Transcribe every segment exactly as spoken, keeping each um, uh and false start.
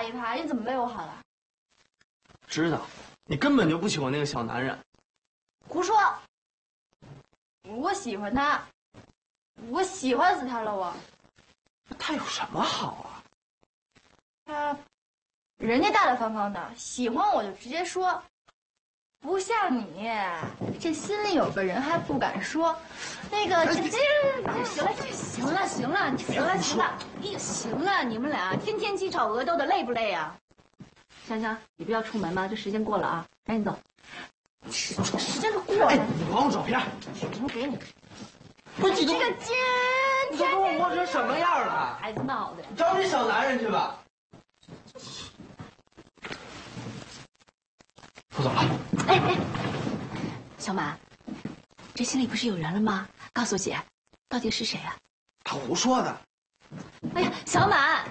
一趴，你怎么背我好了？ 知道，你根本就不喜欢那个小男人。 胡说！我喜欢他，我喜欢死他了我。 他有什么好啊？ 他，人家大大方方的，喜欢我就直接说，不像你，这心里有个人还不敢说。那个，这这行了，行了，行了，行了，行了，哎呀，行了，你们俩天天鸡吵鹅斗的，累不累呀？香香，你不要出门吗？这时间过了啊，赶紧走。 时时间都过了。哎， 你还我照片？ 我给你。 不是你都这个今你都给我磨成什么样了？ 孩子闹的， 找你小男人去吧。我走了。 哎哎，小满，这心里不是有人了吗？告诉姐，到底是谁啊？ 他胡说的。 哎呀，小满，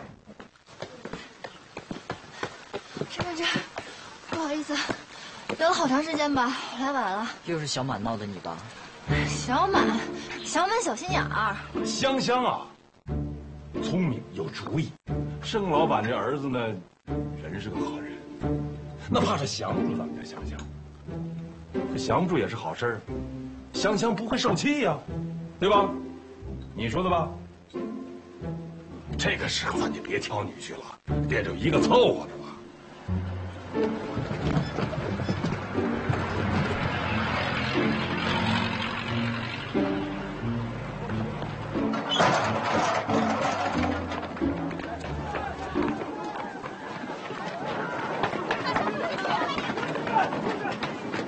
陈曼芝，不好意思，等了好长时间吧，我来晚了。 又是小满闹的你吧？ 小满，小满小心眼儿。 香香啊，聪明有主意。盛老板这儿子呢，人是个好人，那怕是降不住咱们家香香。可降不住也是好事儿，香香不会受气呀，对吧？你说的吧？这个时候你别挑女婿了，得就一个凑合的吧。